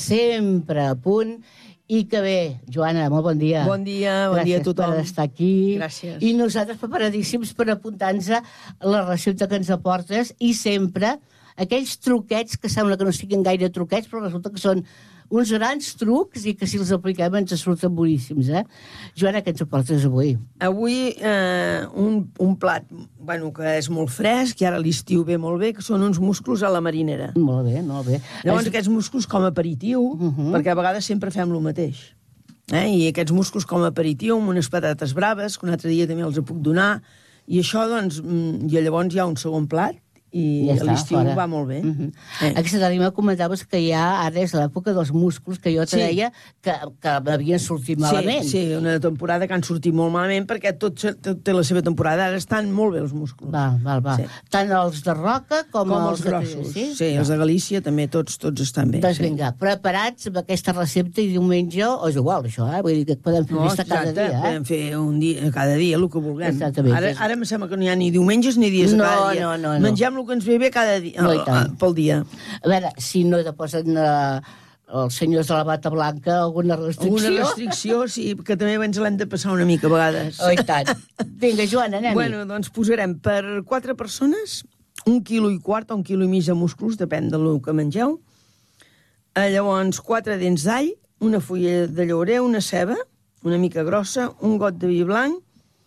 sempre a punt. I que bé, Joana, molt bon dia. Bon dia a tothom. Gràcies per estar aquí. Gràcies. I nosaltres preparadíssims per apuntar-nos a la recepta que ens aportes i sempre aquells truquets que sembla que no siguin gaire truquets, però resulta que són uns grans trucs i que si els apliquem ens surten boníssims, eh? Joana, què ens aportes avui? Avui un plat que és molt fresc i ara l'estiu ve molt bé, que són uns musclos a la marinera. Molt bé, molt bé. Llavors aquests musclos com a aperitiu, perquè a vegades sempre fem el mateix. I aquests musclos com a aperitiu amb unes patates braves, que un altre dia també els puc donar, i això, doncs, i llavors hi ha un segon plat, i a l'estiu va molt bé. Aquesta tarda me comentaves que ja ara és l'època dels músculs, que jo te deia que havien sortit malament. Sí, una temporada que han sortit molt malament, perquè tot té la seva temporada. Ara estan molt bé els músculs. Val. Tant els de roca com els grossos. Sí, els de Galícia també, tots estan bé. Doncs vinga, preparats amb aquesta recepta i diumenge, o és igual, això, vull dir que podem fer festa cada dia. Podem fer un dia, cada dia, el que vulguem. Exactament. Ara em sembla que no hi ha ni diumenges ni dies cada dia. No. Mengem el que ens ve bé cada dia, pel dia. A veure, si no te posen els senyors de la bata blanca alguna restricció... Alguna restricció, sí, que també ens l'hem de passar una mica a vegades. Oh, i tant. Vinga, Joana, anem-hi. Bueno, doncs posarem per 4 persones 1,25 quilos o 1,5 quilos de músculs, depèn del que mengeu. Llavors, 4 dents d'all, una fulla de llaurer, una ceba, una mica grossa, un got de vi blanc,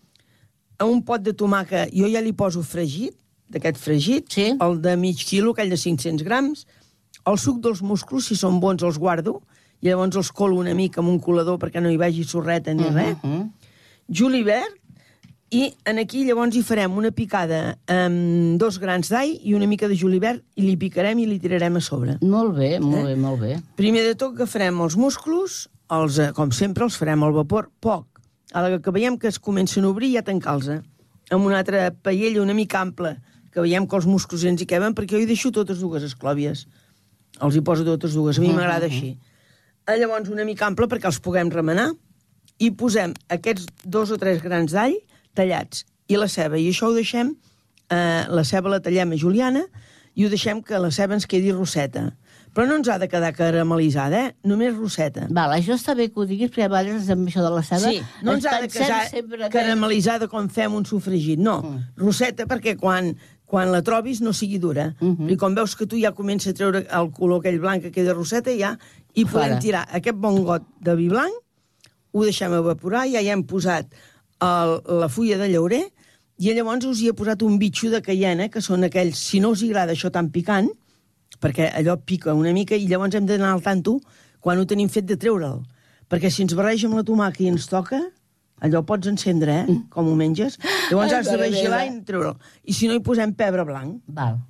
un pot de tomàquet, jo ja li poso fregit, d'aquest fregit, el de mig quilo, aquell de 500 grams, el suc dels musclos, si són bons, els guardo, i llavors els colo una mica amb un colador perquè no hi vagi sorreta ni res. Julivert, i aquí llavors hi farem una picada amb 2 grans d'all i una mica de julivert, i li picarem i li tirarem a sobre. Molt bé, molt bé. Primer de tot agafarem els musclos, com sempre els farem al vapor, poc. A la que veiem que es comencen a obrir, ja tancar-los amb una altra paella una mica ampla, que veiem que els musclos ens hi queben, perquè jo hi deixo totes dues esclòvies. Els hi poso totes dues, a mi m'agrada així. Llavors una mica ampla perquè els puguem remenar, i posem aquests 2 o 3 grans d'all tallats, i la ceba, i això ho deixem, la ceba la tallem a juliana, i ho deixem que la ceba ens quedi rosseta. Però no ens ha de quedar caramelitzada, només rosseta. Val, això està bé que ho diguis, perquè a vegades amb això de la ceba... Sí, no ens ha de quedar caramelitzada com fem un sofregit, no. Rosseta perquè quan la trobis no sigui dura. I quan veus que tu ja comença a treure el color aquell blanc que queda rosseta, ja hi podem tirar aquest bon got de vi blanc, ho deixem evaporar, ja hi hem posat la fulla de llaurer, i llavors us hi he posat un bitxo de caiena, que són aquells, si no us agrada això tan picant, perquè allò pica una mica, i llavors hem d'anar al tanto quan ho tenim fet de treure'l. Perquè si ens barreja amb la tomàquet i ens toca, allò pots encendre, com ho menges. Llavors has de vigilar i treure'l. I si no, hi posem pebre blanc. Val.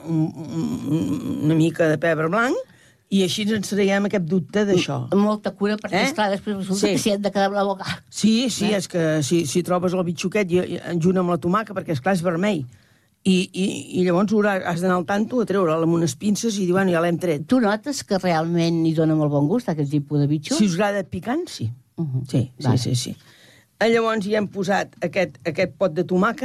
Una mica de pebre blanc, i així ens traiem aquest dubte d'això. Molta cura, perquè, esclar, després resulta que s'hi han de quedar amb la boca. Sí, és que si trobes el bitxoquet junt amb la tomàquet, perquè, esclar, és vermell, i llavors has d'anar al tanto a treure'l amb unes pinces i dir, bueno, ja l'hem tret. Tu notes que realment hi dona molt bon gust, aquest tipus de bitxo? Si us agrada picant, sí. Sí. Llavors hi hem posat aquest pot de tomàquet,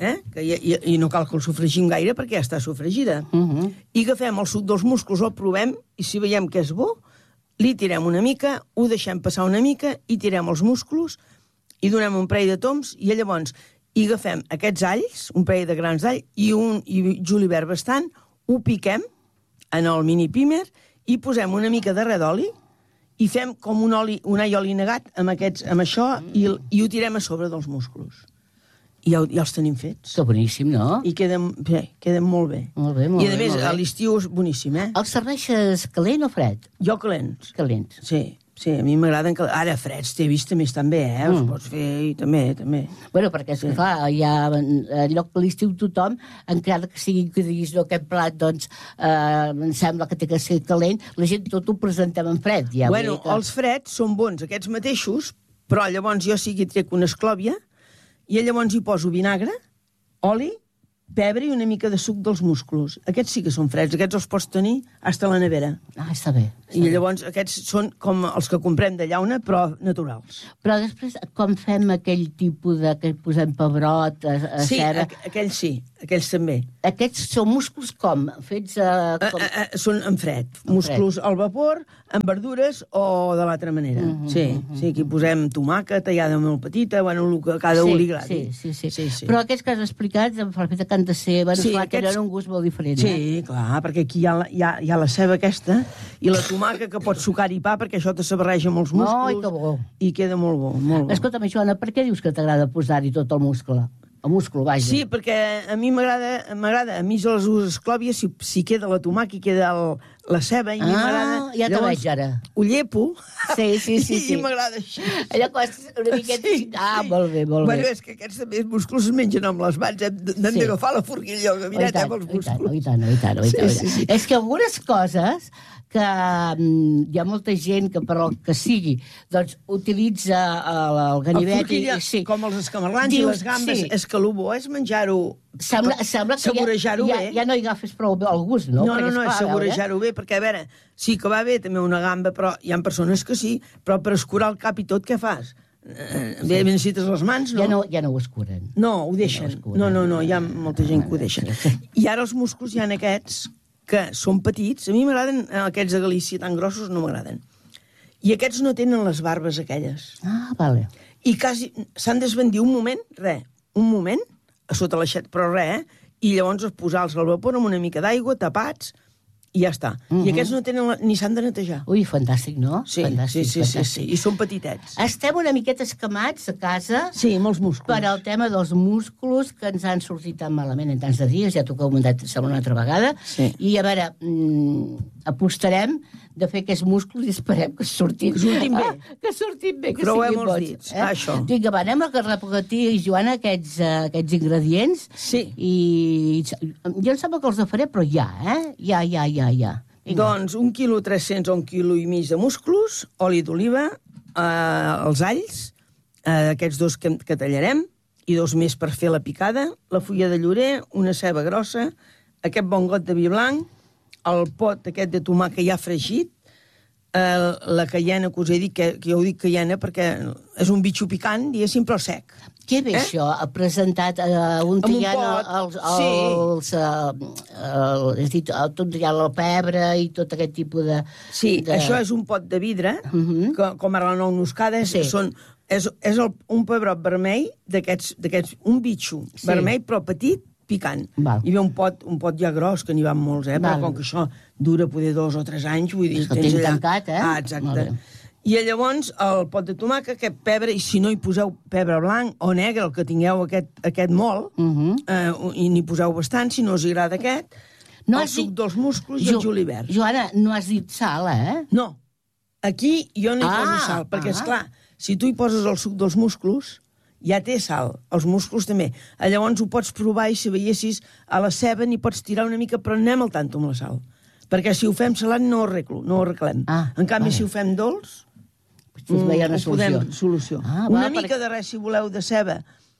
i no cal que el sofregim gaire perquè ja està sofregida. I agafem el suc dels musclos, el provem, i si veiem que és bo, li tirem una mica, ho deixem passar una mica, i tirem els musclos, i donem un parell de toms, i llavors i agafem aquests alls, un parell de grans d'all, i julivert bastant, ho piquem en el mini pímer, i posem una mica de redoli, i fem com un all oli negat amb això, i ho tirem a sobre dels musclos. I ja els tenim fets. Que boníssim, no? I queden molt bé. Molt bé, molt bé. I a més, a l'estiu és boníssim, Els serveixes calent o fred? Jo calents. Calents. Sí, a mi m'agraden calents. Ara freds, t'he vist, també estan bé, els pots fer, i també. Bueno, perquè, esclar, ja en lloc que l'estiu tothom, encara que sigui que diguis, no, aquest plat, doncs, em sembla que té que ser calent, la gent tot ho presentem en fred. Bueno, els freds són bons, aquests mateixos, però llavors jo sí que hi trec una esclòvia, i llavors hi poso vinagre, oli, pebre i una mica de suc dels musclos. Aquests sí que són freds, aquests els pots tenir fins a la nevera. Està bé. I llavors aquests són com els que comprem de llauna, però naturals. Però després, com fem aquell tipus de que posem pebrot, cera... Sí, aquell sí. aquells també. Aquests són músculs com? Fets Són en fred. Músculs al vapor, amb verdures o de l'altra manera. Sí, aquí posem tomàquet, tallada molt petita, bueno, el que cada un li agradi. Sí. Però aquests que has explicat, per fet que han de ser... Clar, tenen un gust molt diferent. Sí, clar, perquè aquí hi ha la ceba aquesta i la tomàquet que pots sucar-hi pa perquè això te sabarreja amb els músculs. Que bo. I queda molt bo, molt bo. Escolta'm, Joana, per què dius que t'agrada posar-hi tot el múscul? El múscul, vaja. Sí, perquè a mi m'agrada, a mi les esclòvies, si queda la tomàquet i queda la ceba, i a mi m'agrada... Ja te veig ara. Ho llepo, sí. i m'agrada així. Allò costa una miqueta... Molt bé. Bueno, és que aquests també músculs es mengen amb les mans, n'hem d'agafar la forquilla, el gabinet, amb els músculs. I tant. Sí. És que algunes coses que hi ha molta gent que per el que sigui doncs utilitza el ganivet com els escamarlans i les gambes, és que el bo és menjar-ho, sembla que saborejar-ho bé. Ja no hi agafes prou el gust, no? No, és saborejar-ho bé, perquè, a veure, sí que va bé també una gamba, però hi ha persones que sí, però per escurar el cap i tot, què fas? Bé, necessites les mans, no? Ja no ho escuren. No, ho deixen. No, hi ha molta gent que ho deixen. I ara els músculs hi ha aquests que són petits, a mi m'agraden aquests de Galícia tan grossos, no m'agraden. I aquests no tenen les barbes aquelles. Vale. I quasi s'han d'esbandir un moment, a sota l'aixet, però i llavors posar-los al vapor amb una mica d'aigua, tapats, i ja està. I aquests no tenen ni s'han de netejar. Ui, fantàstic, no? Sí, i són petitets. Estem una miqueta escamats a casa... Sí, molts músculs. Per al tema dels músculs que ens han sortit tan malament en tants de dies, ja t'ho he comentat una altra vegada, i a veure, apostarem de fer aquests músculs i esperem que surtin bé. Que siguin bons. Creuem els dits, això. Vinga, va, anem a repetir, Joana, aquests ingredients. Sí. I jo em sembla que els faré, però ja. Vinga. Doncs 1,3 kg o 1,5 kg de músculs, oli d'oliva, els alls, aquests dos que tallarem, i 2 més per fer la picada, la fulla de llorer, una ceba grossa, aquest bon got de vi blanc, el pot aquest de tomàquet ja fregit, la caiena, que us he dit, que jo ho dic caiena perquè és un bitxo picant, diguéssim, però sec. Què ve això? Ha presentat un tallant és dit, tot tallant el pebre i tot aquest tipus de... Sí, això és un pot de vidre, com ara la nou noscada, és un pebrot vermell d'aquests, un bitxo vermell però petit, picant. Hi havia un pot ja gros, que n'hi van molts, però com que això dura poder 2 o 3 anys, vull dir... Que tens tancat, exacte. I llavors el pot de tomàquet, aquest pebre, i si no hi poseu pebre blanc o negre, el que tingueu aquest molt, i n'hi poseu bastant, si no us agrada aquest, el suc dels músculs i el julivert. Joana, no has dit sal, No. Aquí jo no hi poso sal, perquè, esclar, si tu hi poses el suc dels músculs, ja té sal, els músculs també. Llavors ho pots provar i si veiessis a la ceba n'hi pots tirar una mica, però anem al tanto amb la sal. Perquè si ho fem salat no ho arreglem. En canvi, si ho fem dolç, ho podem solució. Una mica de res, si voleu, de ceba.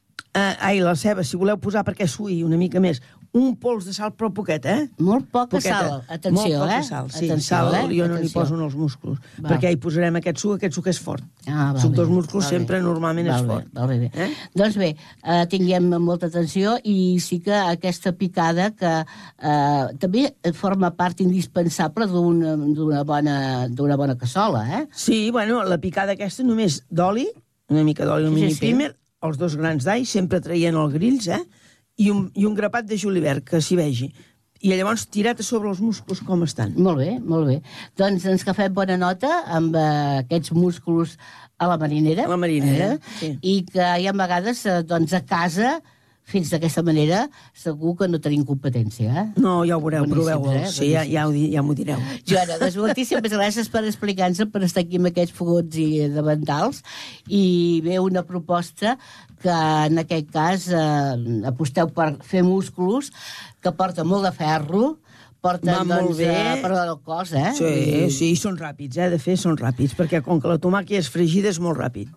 La ceba, si voleu posar perquè suï una mica més, un pols de sal, però poquet, Molt poca sal, atenció, Molt poca sal, sí. Sal jo no n'hi poso en els músculs, perquè hi posarem aquest suc és fort. El suc dels músculs sempre normalment és fort. Doncs bé, tinguem molta atenció i sí que aquesta picada que també forma part indispensable d'una bona cassola, Sí, bueno, la picada aquesta només d'oli, una mica d'oli, un mini primer, els 2 grans d'all, sempre traient els grills, i un grapat de julivert, que s'hi vegi. I llavors tirat a sobre els músculs com estan. Molt bé. Doncs ens agafem bona nota amb aquests músculs a la marinera. Sí. I que hi ha vegades, doncs, a casa, fins d'aquesta manera, segur que no tenim competència, No, ja ho veureu, proveu-ho. Sí, ja m'ho direu. Joana, doncs moltíssimes gràcies per explicar-nos, per estar aquí amb aquests fogots i davantals. I ve una proposta que, en aquest cas, aposteu per fer músculs, que porta molt de ferro, porten, doncs, per al cos, Sí, són ràpids, de fer són ràpids, perquè com que la tomàquet és fregida és molt ràpid.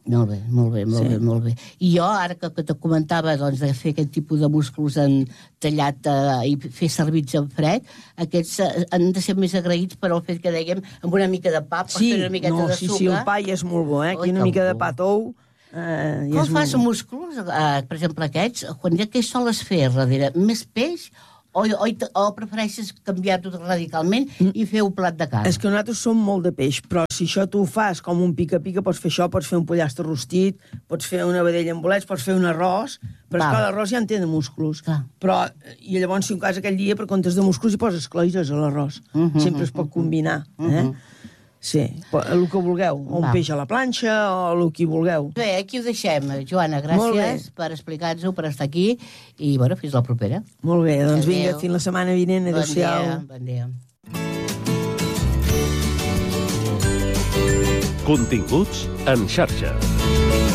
Molt bé. I jo, ara que te comentava, doncs, de fer aquest tipus de músculs tallat i fer servits en fred, aquests han de ser més agraïts per al fet que dèiem amb una mica de pa, una miqueta de sucre. Sí, el pa ja és molt bo, aquí una mica de pa tou, Com fas músculs, per exemple, aquests, quan ja què sols fer darrere? Més peix o prefereixes canviar-ho radicalment i fer un plat de carn? És que nosaltres som molt de peix, però si això tu ho fas com un pica-pica, pots fer això, pots fer un pollastre rostit, pots fer una vedella amb bolets, pots fer un arròs, però és que l'arròs ja en té de músculs. Però, i llavors, si un cas aquell dia, per comptes de músculs, hi poses cloïsses a l'arròs. Sempre es pot combinar, Sí, el que vulgueu, o un peix a la planxa, o el que vulgueu. Bé, aquí ho deixem. Joana, gràcies per explicar-nos-ho, per estar aquí, i, bueno, fins la propera. Molt bé, doncs vinga, fins la setmana vinent. Adéu-siau. Bon dia. Continguts en xarxa.